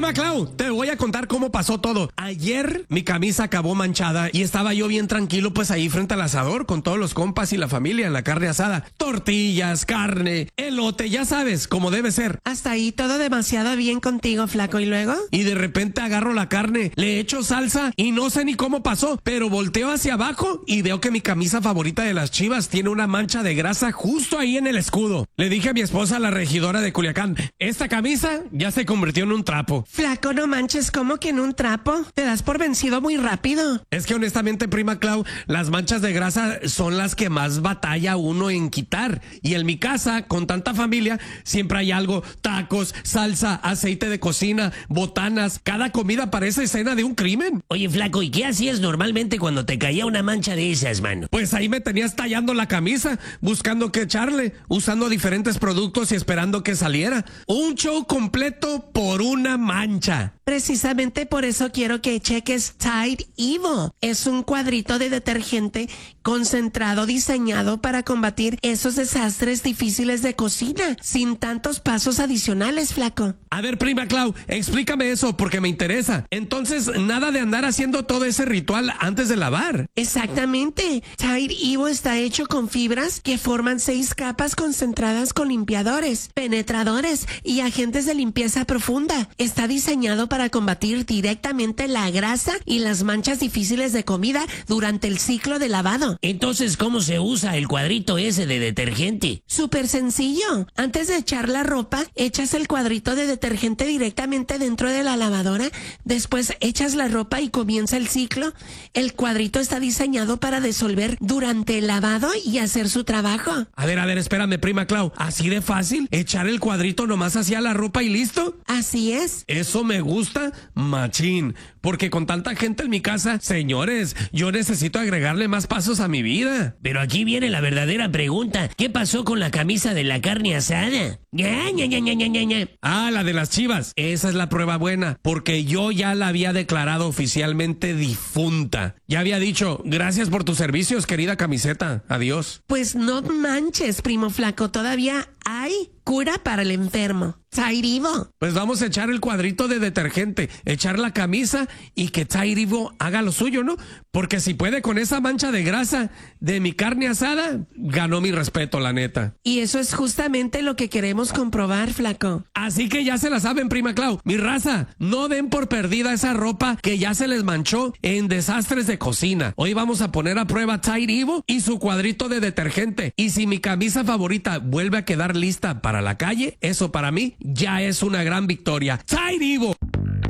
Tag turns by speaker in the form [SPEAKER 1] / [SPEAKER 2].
[SPEAKER 1] Prima Clau, te voy a contar cómo pasó todo. Ayer mi camisa acabó manchada y estaba yo bien tranquilo pues ahí frente al asador con todos los compas y la familia en la carne asada. Tortillas, carne, elote, ya sabes, como debe ser.
[SPEAKER 2] Hasta ahí todo demasiado bien contigo, flaco. ¿Y luego?
[SPEAKER 1] Y de repente agarro la carne, le echo salsa y no sé ni cómo pasó, pero volteo hacia abajo y veo que mi camisa favorita de las Chivas tiene una mancha de grasa justo ahí en el escudo. Le dije a mi esposa, la regidora de Culiacán, esta camisa ya se convirtió en un trapo.
[SPEAKER 2] Flaco, no manches, ¿cómo que en un trapo? Te das por vencido muy rápido.
[SPEAKER 1] Es que honestamente, Prima Clau, las manchas de grasa son las que más batalla uno en quitar. Y en mi casa, con tanta familia, siempre hay algo: tacos, salsa, aceite de cocina, botanas. Cada comida parece escena de un crimen.
[SPEAKER 3] Oye, flaco, ¿y qué hacías normalmente cuando te caía una mancha de esas, mano?
[SPEAKER 1] Pues ahí me tenías tallando la camisa, buscando qué echarle, usando diferentes productos y esperando que saliera. Un show completo por una mancha.
[SPEAKER 2] Precisamente por eso quiero que cheques Tide Evo. Es un cuadrito de detergente concentrado diseñado para combatir esos desastres difíciles de cocina, sin tantos pasos adicionales, flaco.
[SPEAKER 1] A ver, Prima Clau, explícame eso porque me interesa. Entonces, nada de andar haciendo todo ese ritual antes de lavar.
[SPEAKER 2] Exactamente. Tide Evo está hecho con fibras que forman 6 capas concentradas con limpiadores, penetradores y agentes de limpieza profunda. Está diseñado para combatir directamente la grasa y las manchas difíciles de comida durante el ciclo de lavado.
[SPEAKER 3] Entonces, ¿cómo se usa el cuadrito ese de detergente?
[SPEAKER 2] Súper sencillo. Antes de echar la ropa, echas el cuadrito de detergente directamente dentro de la lavadora. Después echas la ropa y comienza el ciclo. El cuadrito está diseñado para disolver durante el lavado y hacer su trabajo.
[SPEAKER 1] A ver, espérame, Prima Clau. ¿Así de fácil? ¿Echar el cuadrito nomás hacia la ropa y listo?
[SPEAKER 2] Así es.
[SPEAKER 1] Eso me gusta, machín. Porque con tanta gente en mi casa, señores, yo necesito agregarle más pasos a mi vida.
[SPEAKER 3] Pero aquí viene la verdadera pregunta. ¿Qué pasó con la camisa de la carne asada?
[SPEAKER 1] Ah, la de las Chivas. Esa es la prueba buena, porque yo ya la había declarado oficialmente difunta. Ya había dicho, gracias por tus servicios, querida camiseta. Adiós.
[SPEAKER 2] Pues no manches, primo flaco, todavía hay cura para el enfermo. Tide Evo.
[SPEAKER 1] Pues vamos a echar el cuadrito de detergente, echar la camisa y que Tide Evo haga lo suyo, ¿no? Porque si puede con esa mancha de grasa de mi carne asada, ganó mi respeto, la neta.
[SPEAKER 2] Y eso es justamente lo que queremos comprobar, flaco.
[SPEAKER 1] Así que ya se la saben, Prima Clau. Mi raza, no den por perdida esa ropa que ya se les manchó en desastres de cocina. Hoy vamos a poner a prueba Tide Evo y su cuadrito de detergente. Y si mi camisa favorita vuelve a quedar lista para la calle, eso para mí ya es una gran victoria. Tide Evo.